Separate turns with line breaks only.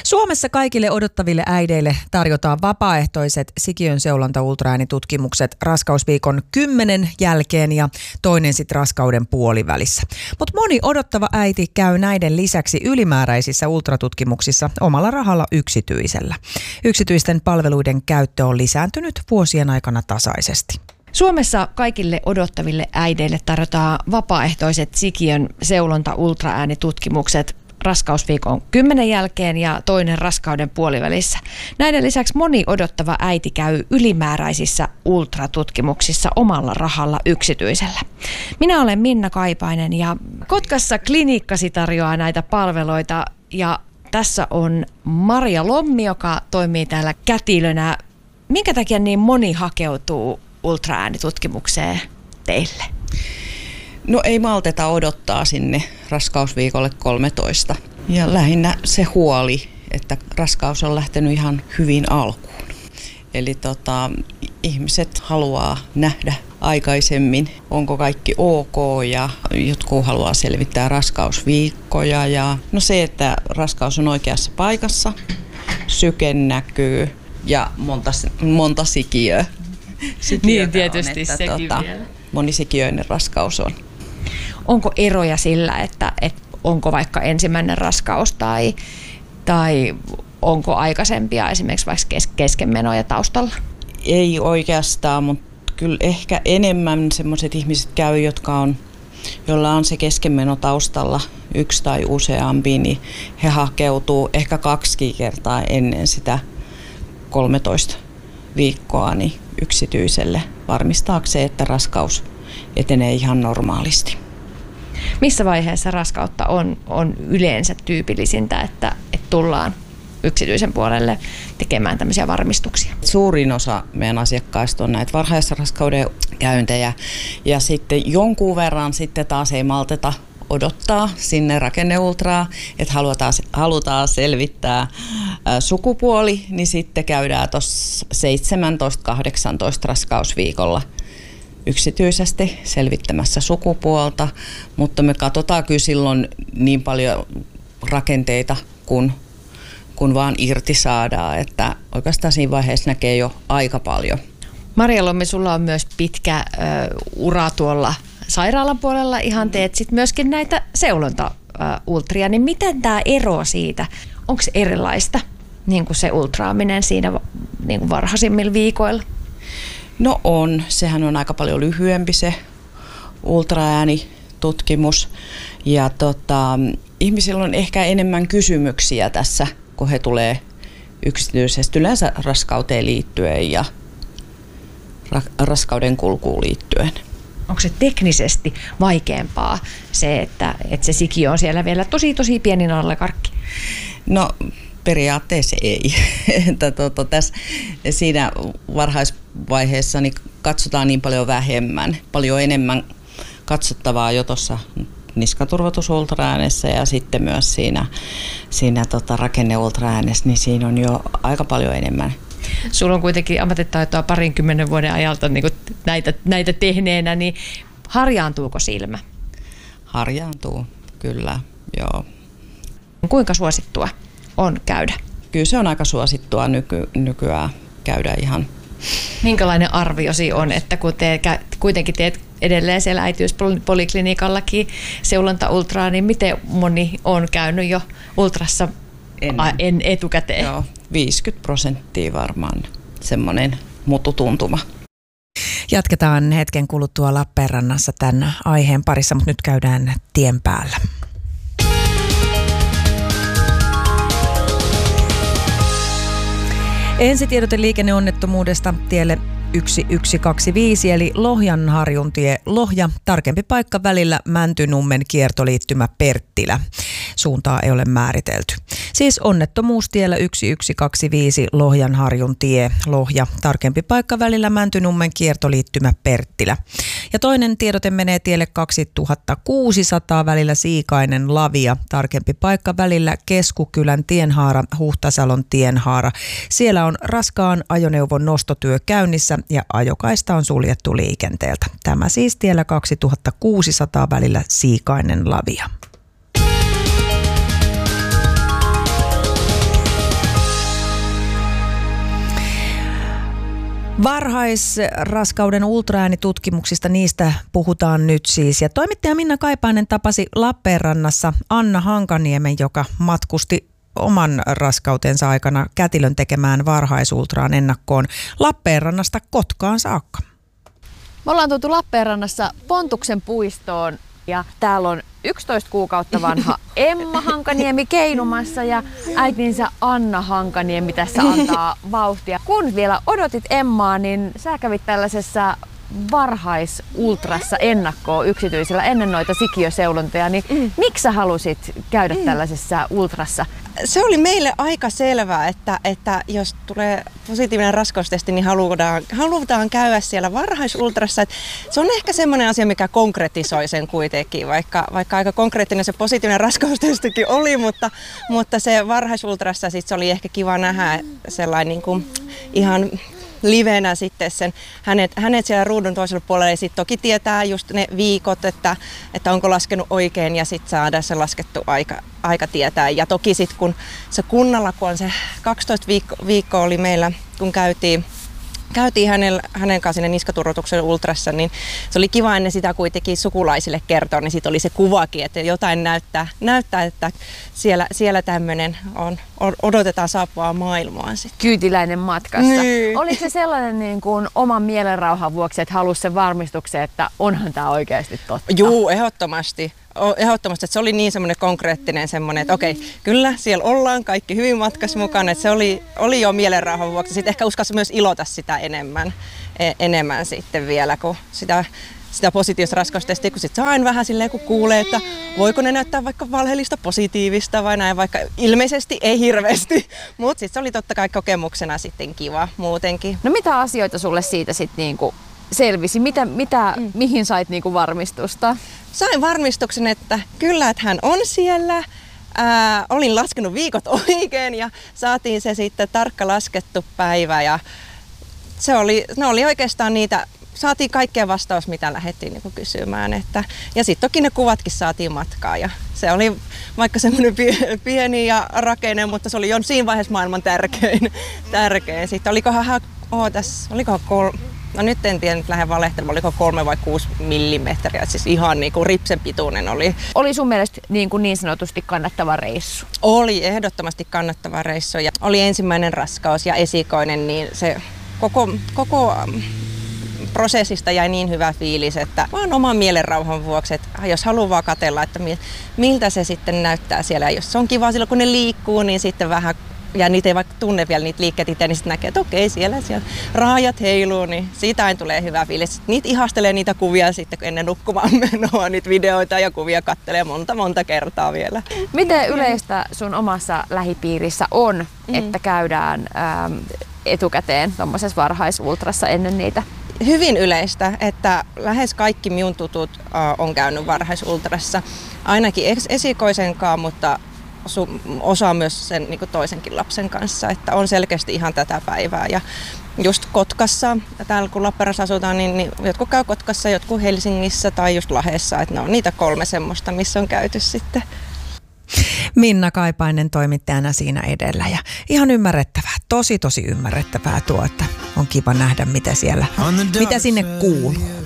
Suomessa kaikille odottaville äideille tarjotaan vapaaehtoiset sikiön seulonta ultraäänitutkimukset raskausviikon 10 jälkeen ja toinen sitten raskauden puolivälissä. Mutta moni odottava äiti käy näiden lisäksi ylimääräisissä ultratutkimuksissa omalla rahalla yksityisellä. Yksityisten palveluiden käyttö on lisääntynyt vuosien aikana tasaisesti.
Suomessa kaikille odottaville äideille tarjotaan vapaaehtoiset sikiön seulonta ultraäänitutkimukset raskausviikon 10 jälkeen ja toinen raskauden puolivälissä. Näiden lisäksi moni odottava äiti käy ylimääräisissä ultratutkimuksissa omalla rahalla yksityisellä. Minä olen Minna Kaipainen ja Kotkassa klinikkasi tarjoaa näitä palveluita ja tässä on Maria Lommi, joka toimii täällä kätilönä. Minkä takia niin moni hakeutuu ultraäänitutkimukseen teille?
No ei malteta odottaa sinne raskausviikolle 13. Ja lähinnä se huoli, että raskaus on lähtenyt ihan hyvin alkuun. Eli ihmiset haluaa nähdä aikaisemmin, onko kaikki ok ja jotkut haluaa selvittää raskausviikkoja. Ja no se, että raskaus on oikeassa paikassa, syke näkyy ja monta sikiöä.
Niin tietysti on, sekin vielä.
Monisikiöinen raskaus on.
Onko eroja sillä, että onko vaikka ensimmäinen raskaus tai onko aikaisempia esimerkiksi vaikka keskenmenoja taustalla?
Ei oikeastaan, mutta kyllä ehkä enemmän sellaiset ihmiset käy, joilla on se keskenmeno taustalla, yksi tai useampi, niin he hakeutuu ehkä 2 kertaa ennen sitä 13 viikkoa niin yksityiselle varmistaakseen, että raskaus etenee ihan normaalisti.
Missä vaiheessa raskautta on yleensä tyypillisintä, että tullaan yksityisen puolelle tekemään tämmöisiä varmistuksia?
Suurin osa meidän asiakkaista on näitä varhaisraskauden käyntejä ja sitten jonkun verran sitten taas ei malteta odottaa sinne rakenneultraa, että halutaan selvittää sukupuoli, niin sitten käydään tuossa 17-18 raskausviikolla yksityisesti selvittämässä sukupuolta, mutta me katsotaan kyllä silloin niin paljon rakenteita, kun vaan irti saadaan, että oikeastaan siinä vaiheessa näkee jo aika paljon.
Maria Lommi, sulla on myös pitkä ura tuolla sairaalan puolella, ihan teet sit myöskin näitä seulonta-ultria, niin miten tämä eroaa siitä? Onko se erilaista niin kuin se ultraaminen siinä niin kuin varhaisimmilla viikoilla?
No on. Sehän on aika paljon lyhyempi se ultraäänitutkimus. Ja ihmisillä on ehkä enemmän kysymyksiä tässä, kun he tulee yksityisesti yleensä raskauteen liittyen ja raskauden kulkuun liittyen.
Onko se teknisesti vaikeampaa se, että se sikiö on siellä vielä tosi pieni nallekarkki?
No periaatteessa ei. Siinä varhaisvaiheessa niin katsotaan niin paljon vähemmän, paljon enemmän katsottavaa jo tuossa niskaturvotusultraäänessä ja sitten myös siinä rakenneultraäänessä, niin siinä on jo aika paljon enemmän.
Sulla on kuitenkin ammattitaitoa 20 vuoden ajalta niin näitä tehneenä, niin harjaantuuko silmä?
Harjaantuu, kyllä, joo.
Kuinka suosittua on käydä?
Kyllä se on aika suosittua nykyään käydä ihan.
Minkälainen arviosi on, että kun kuitenkin teet edelleen siellä äitiyspoliklinikallakin seulonta-ultraa, niin miten moni on käynyt jo ultrassa etukäteen?
Joo, 50% varmaan semmoinen mututuntuma.
Jatketaan hetken kuluttua Lappeenrannassa tämän aiheen parissa, mutta nyt käydään tien päällä. Ensitiedote liikenneonnettomuudesta tielle 1125 eli Lohjanharjuntie Lohja, tarkempi paikka välillä Mäntynummen kiertoliittymä Perttilä. Suuntaa ei ole määritelty. Siis onnettomuus tiellä 1125 Lohjanharjuntie Lohja, tarkempi paikka välillä Mäntynummen kiertoliittymä Perttilä. Ja toinen tiedote menee tielle 2600 välillä Siikainen Lavia, tarkempi paikka välillä Keskukylän tienhaara Huhtasalon tienhaara. Siellä on raskaan ajoneuvon nostotyö käynnissä ja ajokaista on suljettu liikenteeltä. Tämä siis tiellä 2600 välillä Siikainen Lavia. Varhaisraskauden ultraäänitutkimuksista, niistä puhutaan nyt siis. Ja toimittaja Minna Kaipainen tapasi Lappeenrannassa Anna Hankaniemen, joka matkusti oman raskautensa aikana kätilön tekemään varhaisultraan ennakkoon Lappeenrannasta Kotkaan saakka.
Me ollaan tultu Lappeenrannassa Pontuksen puistoon ja täällä on 11 kuukautta vanha Emma Hankaniemi keinumassa ja äitinsä Anna Hankaniemi tässä antaa vauhtia. Kun vielä odotit Emmaa, niin sä kävit tällaisessa varhaisultrassa ennakkoon yksityisellä ennen noita sikiöseulontoja, niin miksi sä halusit käydä tällaisessa ultrassa?
Se oli meille aika selvää, että jos tulee positiivinen raskaustesti, niin halutaan käydä siellä varhaisultrassa. Että se on ehkä semmoinen asia, mikä konkretisoi sen kuitenkin, vaikka aika konkreettinen se positiivinen raskaustestikin oli, mutta se varhaisultrassa sit se oli ehkä kiva nähdä sellainen niin kuin ihan livenä sitten hänet siellä ruudun toisella puolella ja sitten toki tietää just ne viikot, että onko laskenut oikein ja sitten saada se laskettu aika tietää. Ja toki sitten kun se kunnalla, kun on se 12 viikkoa oli meillä, kun käytiin hänen kanssa sinne niskaturvotuksen ultrassa, niin se oli kiva ennen sitä kuitenkin sukulaisille kertoa, niin sitten oli se kuvakin, että jotain näyttää että siellä tämmöinen odotetaan saapua maailmaan sitten.
Kyytiläinen matkassa.
Niin.
Oliko se sellainen niin kuin oman mielenrauhan vuoksi, että halusi sen varmistuksen, että onhan tämä oikeasti totta?
Juu, ehdottomasti, että se oli niin semmoinen konkreettinen semmoinen, että okei, kyllä siellä ollaan kaikki hyvin matkassa mukana, että se oli jo mielenrauhan vuoksi. Sitten ehkä uskalsi myös ilota sitä enemmän sitten vielä, kun sitä positiivista raskaustestiä, kun sitten saa aina vähän silleen, kun kuulee, että voiko ne näyttää vaikka valheellista positiivista vai näin, vaikka ilmeisesti ei hirveästi. Mutta sitten se oli totta kai kokemuksena sitten kiva muutenkin.
No mitä asioita sulle siitä sitten niinku selvisi? Mihin sait niinku varmistusta?
Sain varmistuksen, että kyllä, että hän on siellä. Olin laskenut viikot oikein ja saatiin se sitten tarkka laskettu päivä. Ja ne oli oikeastaan niitä, saatiin kaikkea vastaus, mitä lähdettiin niin kuin kysymään. Ja sitten toki ne kuvatkin saatiin matkaan. Ja se oli vaikka semmoinen pieni ja rakenne, mutta se oli jo siinä vaiheessa maailman tärkein. Sitten olikohan no nyt en tiedä, nyt lähden valehtelemaan, oliko 3 vai 6 millimetriä, siis ihan niin kuin ripsen pituinen oli.
Oli sun mielestä niin sanotusti kannattava reissu?
Oli ehdottomasti kannattava reissu ja oli ensimmäinen raskaus ja esikoinen, niin se koko prosessista jäi niin hyvä fiilis, että vaan oman mielenrauhan vuoksi, että jos haluaa vaan katsella, että miltä se sitten näyttää siellä. Ja jos se on kiva silloin, kun ne liikkuu, niin sitten vähän, ja niitä ei vaikka tunne vielä niitä liikkeitä itse, niin sitten näkee, että okei, siellä raajat heiluu, niin siitä aina tulee hyvä fiilis. Niitä ihastelee niitä kuvia sitten ennen nukkumaan menoa, niitä videoita ja kuvia kattelee monta kertaa vielä.
Miten yleistä sun omassa lähipiirissä on, että käydään etukäteen tuommoisessa varhaisultrassa ennen niitä?
Hyvin yleistä, että lähes kaikki minun tutut on käynyt varhaisultrassa, ainakin esikoisenkaan, mutta osa myös sen niin kuin toisenkin lapsen kanssa, että on selkeästi ihan tätä päivää. Ja just Kotkassa, täällä kun Lappeenrannassa asutaan, niin jotkut käy Kotkassa, jotkut Helsingissä tai just Lahdessa, että ne on niitä 3 semmoista, missä on käyty sitten.
Minna Kaipainen toimittajana siinä edellä ja ihan ymmärrettävää, tosi ymmärrettävää tuo, että on kiva nähdä mitä sinne kuuluu.